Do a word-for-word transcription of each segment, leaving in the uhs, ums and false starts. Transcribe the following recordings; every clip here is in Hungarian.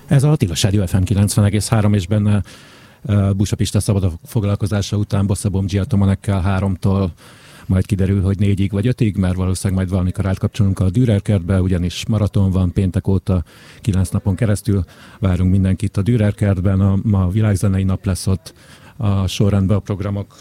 Ez a Tilos Rádió ef em kilencven egész három, és benne uh, Busa Pista szabad foglalkozása után Bosszabom Giacomonekkel háromtól majd kiderül, hogy négyig vagy ötig, mert valószínűleg majd valamikor átkapcsolunk a Dürer kertbe, ugyanis maraton van péntek óta kilenc napon keresztül. Várunk mindenkit a Dürer kertben, a, ma világzenei nap lesz ott, a sorrendben a programok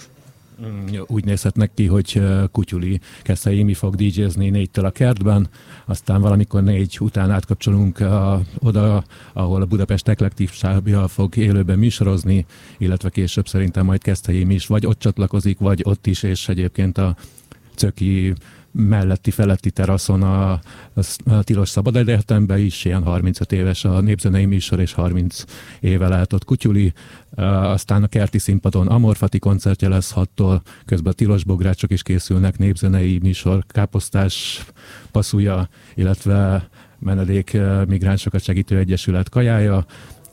úgy nézhetnek ki, hogy Kutyuli Keszthely Imi fog dé jézni négytől a kertben, aztán valamikor négy után átkapcsolunk a, oda, ahol a Budapest Eklektív Stábja fog élőben műsorozni, illetve később szerintem majd Keszthely Imi is vagy ott csatlakozik, vagy ott is, és egyébként a Cöki melletti feletti teraszon a, a, a Tilos Szabad Egyetemben is, ilyen harmincöt éves a népzenei műsor, és harminc éve lehet ott Kutyuli. Uh, aztán a kerti színpadon Amorfati koncertje lesz hattól, közben a Tilos Bográcsok is készülnek, népzenei műsor, Káposztás passzúja, illetve menedék migránsokat segítő egyesület kajája,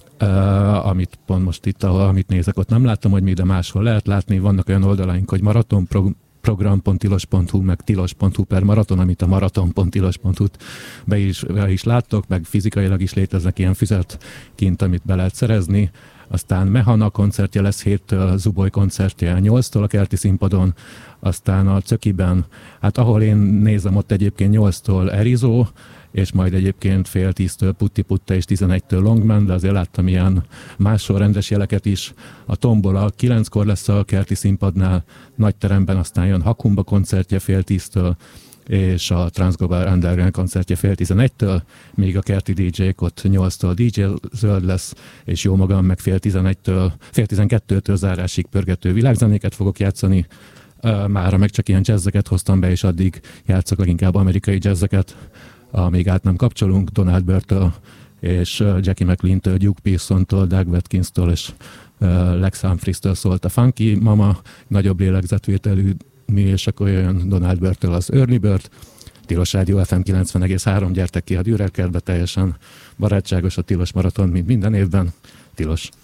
uh, amit pont most itt, ahol, amit nézek, ott nem láttam, hogy mi, de máshol lehet látni. Vannak olyan oldalaink, hogy maraton program pont tilos pont hu, meg tilos pont hu per maraton, amit a maraton pont tilos pont hu-t be is, be is láttok, meg fizikailag is léteznek ilyen füzet kint, amit be lehet szerezni. Aztán Mehana koncertje lesz héttől, Zuboly koncertje nyolctól a kerti színpadon, aztán a Cökiben, hát ahol én nézem, ott egyébként nyolctól Erizó, és majd egyébként fél tíztől Putti Putta és tizenegytől Longman, de azért láttam ilyen más sorrendes jeleket is. A Tombola kilenckor lesz a kerti színpadnál, nagy teremben, aztán jön Hakumba koncertje fél tíztől, és a Transglobal Underground koncertje fél tizenegytől, még a kerti dé jék ott nyolctól dé jé Zöld lesz, és jó magam meg fél tizenegytől, fél tizenkettőtől zárásig pörgető világzenéket fogok játszani. Mára meg csak ilyen jazzeket hoztam be, és addig játszok leginkább amerikai jazzeket, amíg át nem kapcsolunk, Donald Byrd-től és Jackie McLean-től, Duke Pearson-től, Doug Watkins-től és Lex Humphries-től szólt a Funky Mama, nagyobb lélegzetvételű, mi, és akkor jön Donald Byrd-től az Early Bird. Tilos Rádió ef em kilencven egész három, gyertek ki a Dürer kertbe, teljesen barátságos a Tilos maraton, mint minden évben. Tilos.